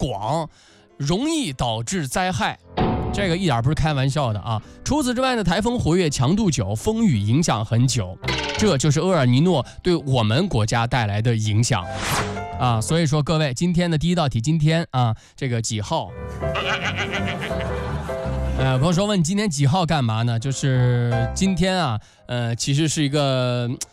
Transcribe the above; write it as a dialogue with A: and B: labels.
A: 广，容易导致灾害。这个一点不是开玩笑的啊！除此之外呢，台风活跃强度久，风雨影响很久，这就是厄尔尼诺对我们国家带来的影响啊！所以说各位，今天的第一道题，今天啊，这个几号？朋友说问你今天几号干嘛呢？就是今天啊，其实是一个